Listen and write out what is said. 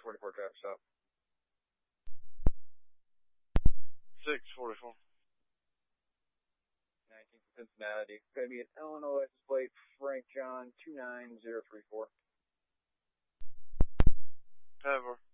644 traffic stop. 644. 19 from Cincinnati. It's going to be an Illinois license plate, Frank John 29034. Ever.